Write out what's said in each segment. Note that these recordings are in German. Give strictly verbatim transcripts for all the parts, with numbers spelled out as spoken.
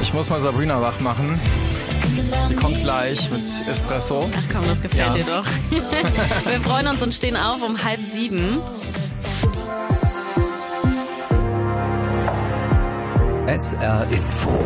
Ich muss mal Sabrina wach machen. Die kommt gleich mit Espresso. Ach komm, das gefällt ja. dir doch. Wir freuen uns und stehen auf um halb sieben. S R Info.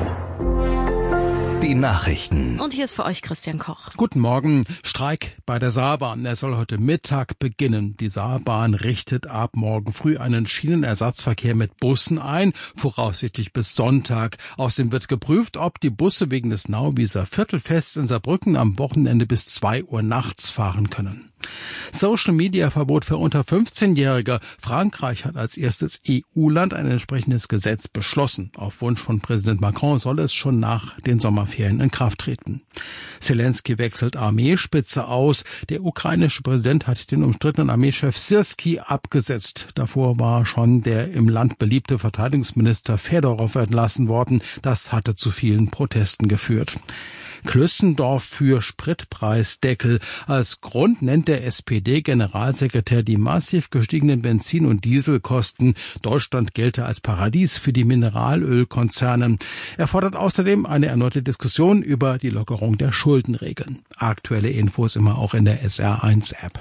Die Nachrichten. Und hier ist für euch Christian Koch. Guten Morgen. Streik bei der Saarbahn. Er soll heute Mittag beginnen. Die Saarbahn richtet ab morgen früh einen Schienenersatzverkehr mit Bussen ein, voraussichtlich bis Sonntag. Außerdem wird geprüft, ob die Busse wegen des Nauwieser Viertelfests in Saarbrücken am Wochenende bis zwei Uhr nachts fahren können. Social-Media-Verbot für unter fünfzehnjährige. Frankreich hat als erstes E U-Land ein entsprechendes Gesetz beschlossen. Auf Wunsch von Präsident Macron soll es schon nach den Sommerferien in Kraft treten. Zelensky wechselt Armeespitze aus. Der ukrainische Präsident hat den umstrittenen Armeechef Syrskyi abgesetzt. Davor war schon der im Land beliebte Verteidigungsminister Fedorow entlassen worden. Das hatte zu vielen Protesten geführt. Klössendorf für Spritpreisdeckel. Als Grund nennt der S P D-Generalsekretär die massiv gestiegenen Benzin- und Dieselkosten. Deutschland gelte als Paradies für die Mineralölkonzerne. Er fordert außerdem eine erneute Diskussion über die Lockerung der Schuldenregeln. Aktuelle Infos immer auch in der S R eins App.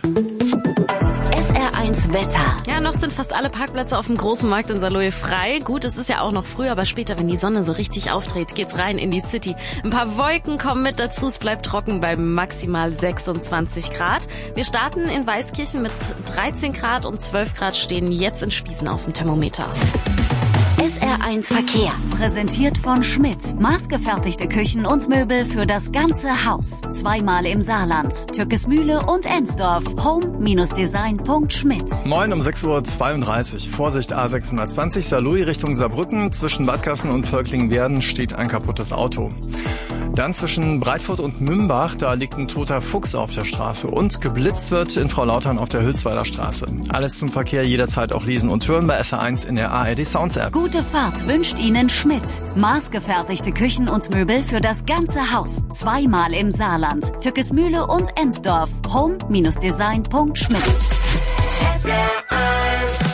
S R eins Wetter. Ja, noch sind fast alle Parkplätze auf dem großen Markt in Saarlouis frei. Gut, es ist ja auch noch früh, aber später, wenn die Sonne so richtig auftritt, geht's rein in die City. Ein paar Wolken kommen mit dazu, es bleibt trocken bei maximal sechsundzwanzig Grad. Wir starten in Weißkirchen mit dreizehn Grad und zwölf Grad stehen jetzt in Spießen auf dem Thermometer. S R eins Verkehr. Präsentiert von Schmidt. Maßgefertigte Küchen und Möbel für das ganze Haus. Zweimal im Saarland. Türkesmühle und Ensdorf. home Design punkt schmidt. Moin um sechs Uhr zweiunddreißig. Vorsicht A sechshundertzwanzig, Saarlouis Richtung Saarbrücken. Zwischen Bad Kassen und Völklingen-Werden steht ein kaputtes Auto. Dann zwischen Breitfurt und Mümbach, da liegt ein toter Fuchs auf der Straße. Und geblitzt wird in Frau Lautern auf der Hülsweiler Straße. Alles zum Verkehr jederzeit auch lesen und hören bei S R eins in der A R D Sounds App. Gute Fahrt wünscht Ihnen Schmidt. Maßgefertigte Küchen und Möbel für das ganze Haus. Zweimal im Saarland. Türkesmühle und Ensdorf. home Design punkt schmidt. S R eins.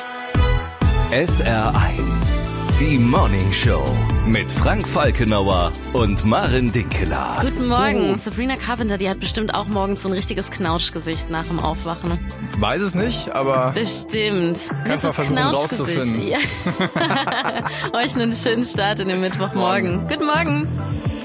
S R eins. Die Morning Show mit Frank Falkenauer und Maren Dinkeler. Guten Morgen. Oh. Sabrina Carpenter, die hat bestimmt auch morgens so ein richtiges Knautschgesicht nach dem Aufwachen. Weiß es nicht, aber... Bestimmt. Kannst du mal versuchen rauszufinden. Ja. Euch einen schönen Start in den Mittwochmorgen. Guten Morgen.